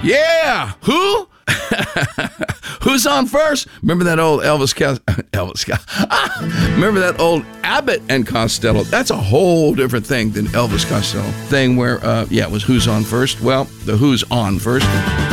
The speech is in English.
Yeah, who? Who's on first? Remember that old remember that old Abbott and Costello? That's a whole different thing than Elvis Costello thing where, it was who's on first. Well, the who's on first.